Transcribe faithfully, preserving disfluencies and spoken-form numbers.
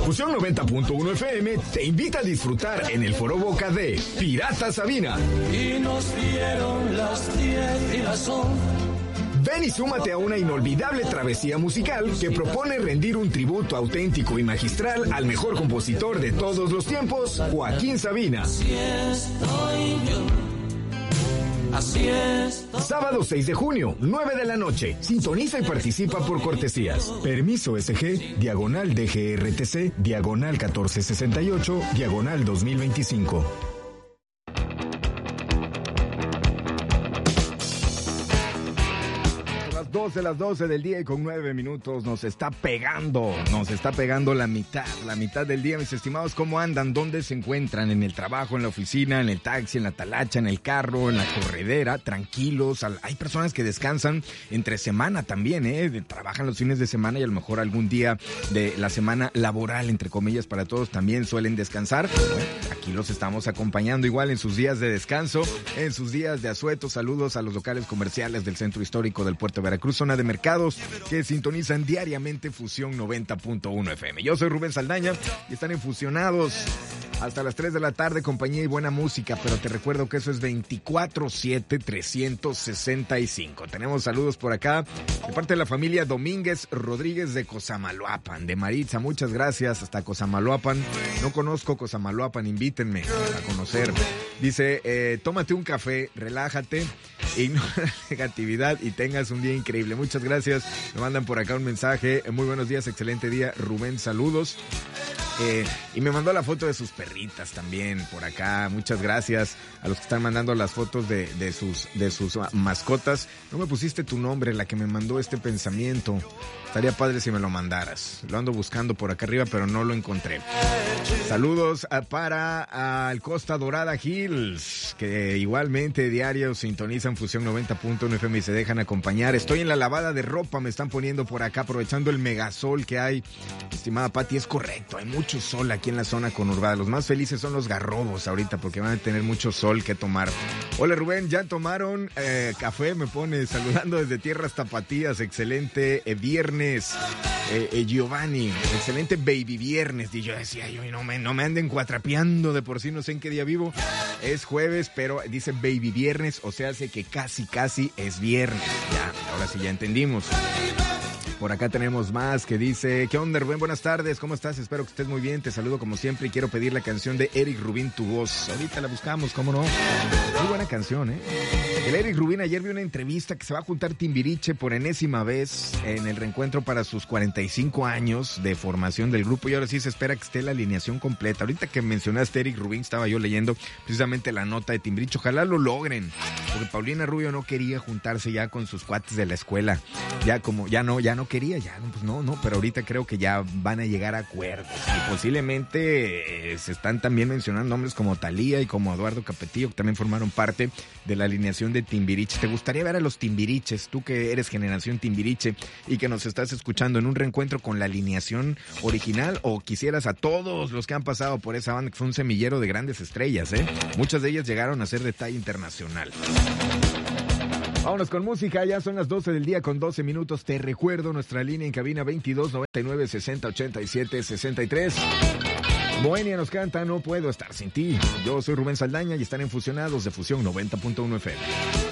Fusión noventa punto uno F M te invita a disfrutar en el Foro Boca de Pirata Sabina. Y nos dieron las diez y las once. Ven y súmate a una inolvidable travesía musical que propone rendir un tributo auténtico y magistral al mejor compositor de todos los tiempos, Joaquín Sabina. Así estoy yo. Así es. Sábado seis de junio, nueve de la noche. Sintoniza y participa por cortesías. Permiso S G, diagonal D G R T C, diagonal catorce sesenta y ocho, diagonal dos mil veinticinco. doce, las doce del día y con nueve minutos nos está pegando, nos está pegando la mitad, la mitad del día, mis estimados. ¿Cómo andan? ¿Dónde se encuentran? ¿En el trabajo, en la oficina, en el taxi, en la talacha, en el carro, en la corredera? Tranquilos. Hay personas que descansan entre semana también, ¿eh? Trabajan los fines de semana y a lo mejor algún día de la semana laboral, entre comillas, para todos también suelen descansar. Bueno, aquí los estamos acompañando igual en sus días de descanso, en sus días de asueto. Saludos a los locales comerciales del Centro Histórico del Puerto de Veracruz, zona de mercados, que sintonizan diariamente Fusión noventa punto uno F M. Yo soy Rubén Saldaña y están en Fusionados hasta las tres de la tarde, compañía y buena música, pero te recuerdo que eso es veinticuatro siete trescientos sesenta y cinco. Tenemos saludos por acá de parte de la familia Domínguez Rodríguez de Cosamaloapan, de Maritza, muchas gracias, hasta Cosamaloapan. No conozco Cosamaloapan, invítenme a conocer. Dice, eh, tómate un café, relájate, ignora la negatividad y tengas un día increíble. Muchas gracias. Me mandan por acá un mensaje. Muy buenos días, excelente día. Rubén, saludos. Eh, y me mandó la foto de sus perritas también por acá. Muchas gracias a los que están mandando las fotos de, de, sus, de sus mascotas. No me pusiste tu nombre, la que me mandó este pensamiento. Estaría padre si me lo mandaras. Lo ando buscando por acá arriba, pero no lo encontré. Saludos a, para al Costa Dorada Hills, que igualmente diario sintonizan Fusión noventa punto uno F M y se dejan acompañar. Estoy en la lavada de ropa, me están poniendo por acá, aprovechando el megasol que hay. Estimada Pati, es correcto, hay mucho sol aquí en la zona conurbada. Los más felices son los garrobos ahorita, porque van a tener mucho sol que tomar. Hola Rubén, ¿ya tomaron eh, café? Me pone saludando desde Tierras Tapatías. Excelente eh, viernes. Eh, eh, Giovanni, excelente baby viernes. Y yo decía, yo no me, no me anden cuatrapeando, de por sí no sé en qué día vivo. Es jueves, pero dice baby viernes, o sea, hace que casi, casi es viernes. Ya, ahora sí ya entendimos. Por acá tenemos más que dice, ¿qué onda, Rubén? Buenas tardes, ¿cómo estás? Espero que estés muy bien, te saludo como siempre y quiero pedir la canción de Eric Rubin, Tu Voz. Ahorita la buscamos, ¿cómo no? Muy buena canción, ¿eh? El Eric Rubin, ayer vi una entrevista que se va a juntar Timbiriche por enésima vez en el reencuentro para sus cuarenta y cinco años de formación del grupo y ahora sí se espera que esté la alineación completa. Ahorita que mencionaste Eric Rubin, estaba yo leyendo precisamente la nota de Timbiriche. Ojalá lo logren, porque Paulina Rubio no quería juntarse ya con sus cuates de la escuela. Ya como, ya no, ya no quería, ya no, pues no, no, pero ahorita creo que ya van a llegar a acuerdos y posiblemente eh, se están también mencionando nombres como Thalía y como Eduardo Capetillo, que también formaron parte de la alineación de Timbiriche. ¿Te gustaría ver a los Timbiriches, tú que eres generación Timbiriche y que nos estás escuchando, en un reencuentro con la alineación original, o quisieras a todos los que han pasado por esa banda que fue un semillero de grandes estrellas, eh? Muchas de ellas llegaron a ser de talla internacional. Vámonos con música, ya son las doce del día con doce minutos. Te recuerdo nuestra línea en cabina veintidós noventa y nueve sesenta ochenta y siete sesenta y tres. Moenia nos canta No Puedo Estar Sin Ti. Yo soy Rubén Saldaña y están en Fusionados de Fusión noventa punto uno F M.